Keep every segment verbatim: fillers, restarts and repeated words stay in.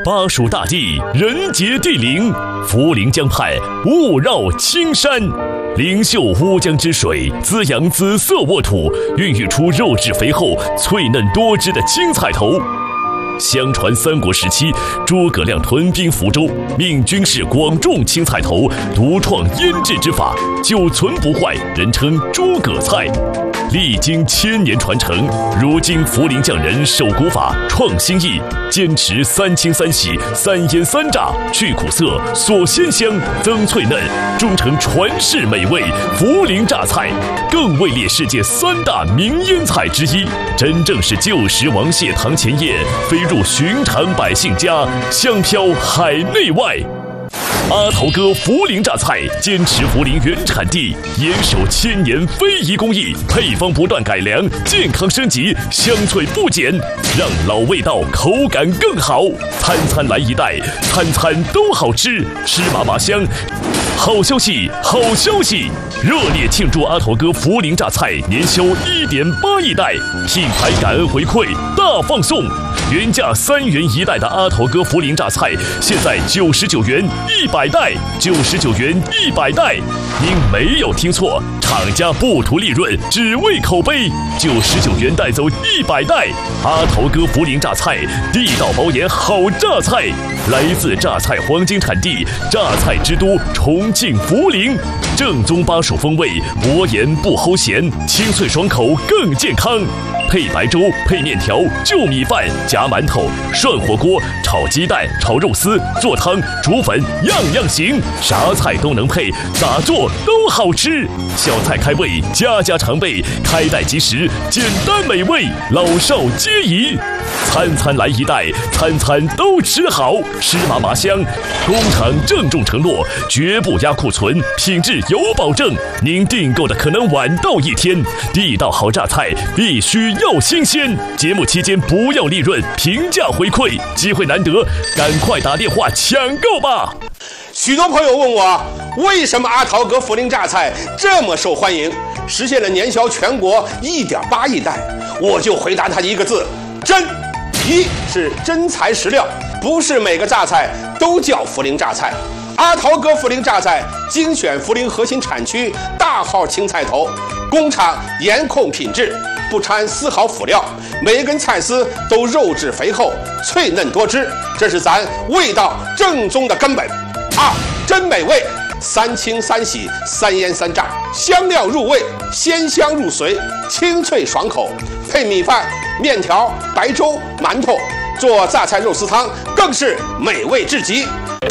巴蜀大地，人杰地灵，涪陵江畔，雾绕青山。灵秀乌江之水滋养紫色沃土，孕育出肉质肥厚、脆嫩多汁的青菜头。相传三国时期，诸葛亮屯兵福州，命军士广种青菜头，独创腌制之法，久存不坏，人称诸葛菜。历经千年传承，如今涪陵匠人守古法、创新意，坚持三清三洗、三腌三炸，去苦涩、锁鲜香、增脆嫩，终成传世美味涪陵榨菜，更位列世界三大名腌菜之一，真正是旧时王谢堂前燕，飞入寻常百姓家，香飘海内外。阿桃哥涪陵榨菜坚持涪陵原产地，严守千年非遗工艺，配方不断改良，健康升级，香脆不减，让老味道口感更好。餐餐来一袋，餐餐都好吃，吃麻麻香。好消息，好消息！热烈庆祝阿桃哥涪陵榨菜年销一点八亿袋，品牌感恩回馈大放送。原价三元一袋的阿桃哥涪陵榨菜，现在九十九元一百袋，九十九元一百袋。您没有听错，厂家不图利润，只为口碑。九十九元带走一百袋，阿桃哥涪陵榨菜，地道保研好榨菜，来自榨菜黄金产地，榨菜之都重庆涪陵，正宗巴蜀风味，薄盐不齁咸，清脆爽口更健康。配白粥，配面条，就米饭，夹馒头，涮火锅，炒鸡蛋，炒肉丝，做汤，煮粉，样样行，啥菜都能配，咋做都好吃。小菜开胃，家家常备，开袋即食，简单美味，老少皆宜。餐餐来一袋，餐餐都吃好，吃麻麻香。工厂郑重承诺，绝不压库存，品质有保证。您订购的可能晚到一天，地道好榨菜必须要新鲜。节目期间不要利润，平价回馈，机会难得，赶快打电话抢购吧！ 许多朋友问我，为什么阿桃哥涪陵榨菜这么受欢迎，实现了年销全国一点八亿袋？我就回答他一个字：真。一是真材实料，不是每个榨菜都叫涪陵榨菜。阿桃哥涪陵榨菜精选涪陵核心产区大号青菜头，工厂严控品质，不掺丝毫辅料，每一根菜丝都肉质肥厚、脆嫩多汁，这是咱味道正宗的根本。二，真美味，三清三洗三腌三炸，香料入味，鲜香入髓，清脆爽口，配米饭、面条、白粥、馒头，做榨菜肉丝汤更是美味至极。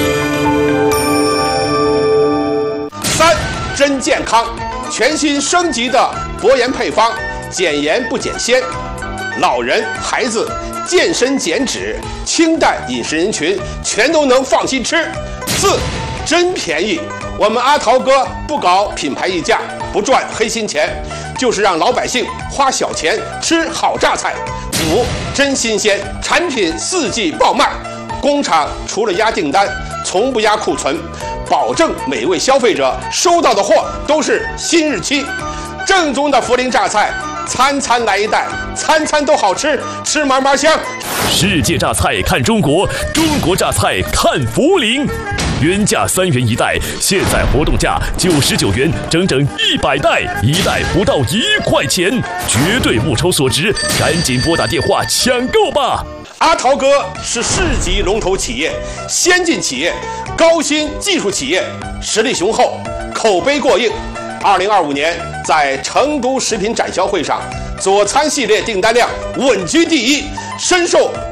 三，真健康，全新升级的薄盐配方，减盐不减鲜，老人、孩子、健身减脂、清淡饮食人群全都能放心吃。四，真便宜，我们阿桃哥不搞品牌溢价，不赚黑心钱，就是让老百姓花小钱吃好榨菜。五，真新鲜，产品四季爆卖，工厂除了压订单，从不压库存，保证每位消费者收到的货都是新日期。正宗的涪陵榨菜，餐餐来一袋，餐餐都好吃，吃嘛嘛香。 世界榨菜看中国，中国榨菜看涪陵。原价三元一袋，现在活动价九十九元，整整一百袋，一袋不到一块钱，绝对物超所值，赶紧拨打电话抢购吧！ 阿桃哥是市级龙头企业、先进企业、高新技术企业，实力雄厚，口碑过硬。二零二五年在成都食品展销会上，佐餐系列订单量稳居第一，深受